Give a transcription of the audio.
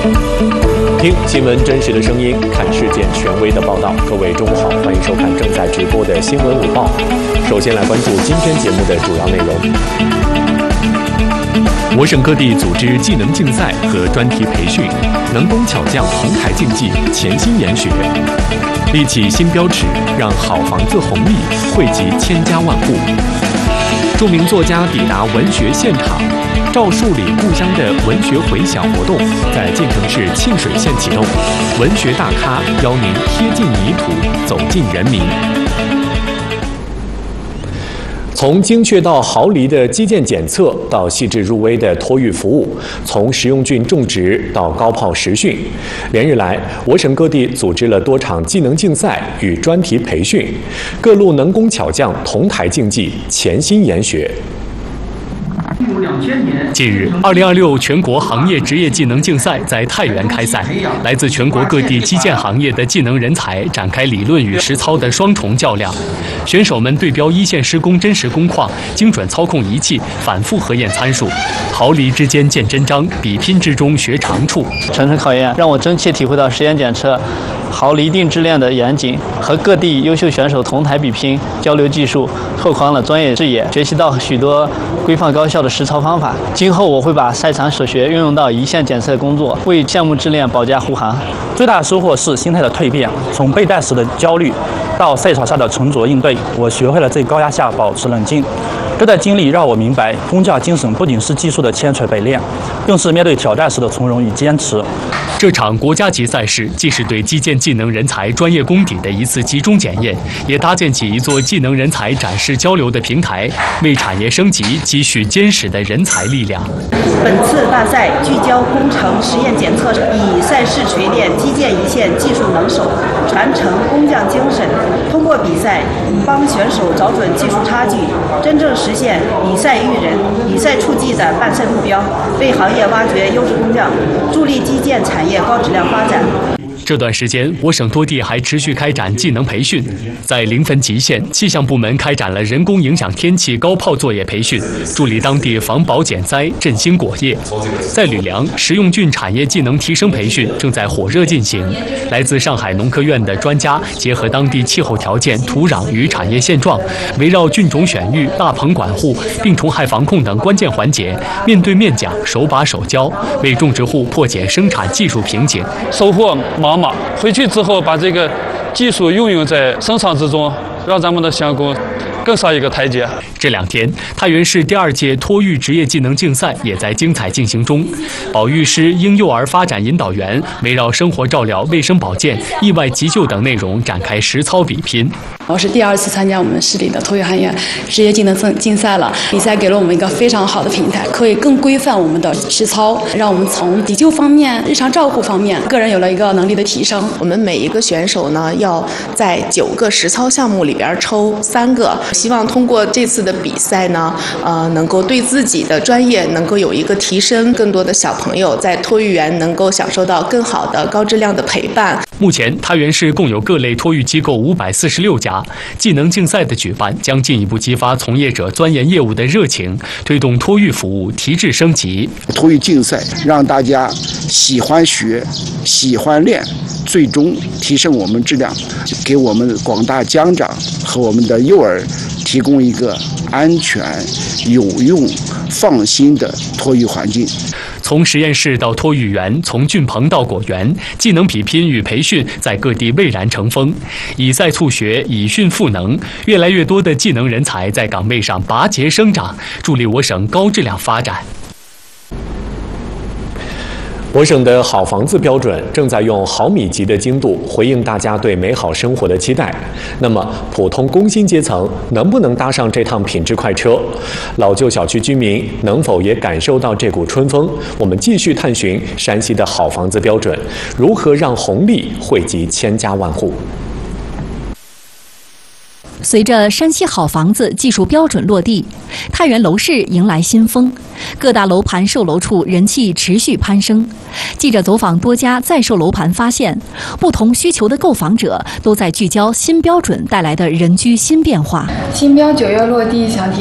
听新闻真实的声音，看事件权威的报道。各位中午好，欢迎收看正在直播的新闻午报。首先来关注今天节目的主要内容。我省各地组织技能竞赛和专题培训，能工巧匠同台竞技，潜心研学，立起新标尺，让好房子红利惠及千家万户。著名作家抵达文学现场，赵树理故乡的文学回响活动在晋城市沁水县启动，文学大咖邀您贴近泥土，走进人民。从精确到毫厘的基建检测，到细致入微的托育服务，从食用菌种植到高炮实训，连日来，我省各地组织了多场技能竞赛与专题培训，各路能工巧匠同台竞技，潜心研学。近日，2026全国行业职业技能竞赛在太原开赛，来自全国各地基建行业的技能人才展开理论与实操的双重较量。选手们对标一线施工真实工况，精准操控仪器，反复核验参数，毫厘之间见真章，比拼之中学长处。 层层考验让我真切体会到实验检测毫厘定质量的严谨，和各地优秀选手同台比拼，交流技术，拓宽了专业视野，学习到许多规范高效的实操方法。今后我会把赛场所学运用到一线检测工作，为项目质量保驾护航。 最大的收获是心态的蜕变，从备战时的焦虑到赛场上的沉着应对，我学会了在高压下保持冷静。这段经历让我明白，工匠精神不仅是技术的千锤百炼，更是面对挑战时的从容与坚持。 这场国家级赛事既是对基建技能人才专业功底的一次集中检验，也搭建起一座技能人才展示交流的平台，为产业升级积蓄坚实的人才力量。 本次大赛聚焦工程实验检测，以赛事锤炼基建一线技术能手，传承工匠精神。通过比赛，帮选手找准技术差距，真正实现以赛育人、以赛触技的办赛目标，为行业挖掘优质工匠，助力基建产业高质量发展。 这段时间，我省多地还持续开展技能培训。在临汾极县，气象部门开展了人工影响天气高炮作业培训，助力当地防雹减灾、振兴果业。在吕梁，食用菌产业技能提升培训正在火热进行。来自上海农科院的专家结合当地气候条件、土壤与产业现状，围绕菌种选育、大棚管护、病虫害防控等关键环节，面对面讲、手把手教，为种植户破解生产技术瓶颈。 收获茫茫，回去之后把这个技术运用在生产之中，让咱们的项工更上一个台阶。 这两天，太原市第2届托育职业技能竞赛也在精彩进行中。保育师、婴幼儿发展引导员围绕生活照料、卫生保健、意外急救等内容展开实操比拼。 我是第2次参加我们市里的托育行业职业技能竞赛了，比赛给了我们一个非常好的平台，可以更规范我们的实操，让我们从急救方面、日常照护方面，个人有了一个能力的提升。 我们每一个选手呢，要在9个实操项目里边抽3个，希望通过这次的比赛呢，能够对自己的专业能够有一个提升，更多的小朋友在托育园能够享受到更好的高质量的陪伴。 目前，太原市共有各类托育机构546家。技能竞赛的举办将进一步激发从业者钻研业务的热情，推动托育服务提质升级。 托育竞赛让大家喜欢学、喜欢练，最终提升我们质量，给我们广大家长和我们的幼儿提供一个安全、有用、放心的托育环境。 从实验室到托育园，从菌棚到果园，技能比拼与培训在各地蔚然成风。以赛促学，以训赋能，越来越多的技能人才在岗位上拔节生长，助力我省高质量发展。我省的好房子标准正在用毫米级的精度回应大家对美好生活的期待。那么，普通工薪阶层能不能搭上这趟品质快车？老旧小区居民能否也感受到这股春风？我们继续探寻山西的好房子标准，如何让红利惠及千家万户。 随着山西好房子技术标准落地，太原楼市迎来新风，各大楼盘售楼处人气持续攀升。记者走访多家在售楼盘，发现不同需求的购房者都在聚焦新标准带来的人居新变化。 新标9月落地，想提